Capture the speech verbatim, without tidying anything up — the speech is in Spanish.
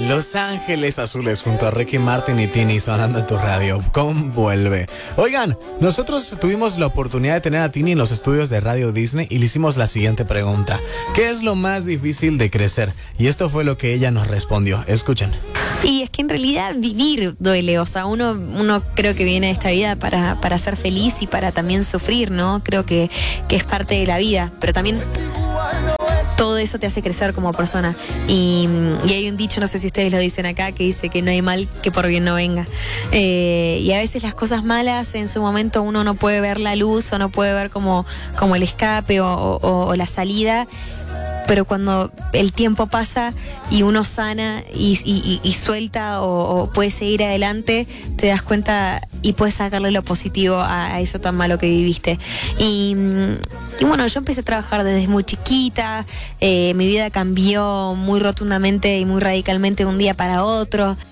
Los Ángeles Azules junto a Ricky Martin y Tini sonando en tu radio. Convuelve. Oigan, nosotros tuvimos la oportunidad de tener a Tini en los estudios de Radio Disney y le hicimos la siguiente pregunta. ¿Qué es lo más difícil de crecer? Y esto fue lo que ella nos respondió. Escuchen. Y es que en realidad vivir duele, o sea, uno, uno creo que viene a esta vida para, para ser feliz y para también sufrir, ¿no? Creo que, que es parte de la vida, pero también todo eso te hace crecer como persona. Y, y hay un dicho, no sé si ustedes lo dicen acá, que dice que no hay mal que por bien no venga. Eh, y a veces las cosas malas en su momento uno no puede ver la luz o no puede ver como, como el escape o, o, o la salida. Pero cuando el tiempo pasa y uno sana y, y, y suelta o, o puede seguir adelante, te das cuenta y puedes sacarle lo positivo a, a eso tan malo que viviste. Y, y bueno, yo empecé a trabajar desde muy chiquita, eh, mi vida cambió muy rotundamente y muy radicalmente de un día para otro.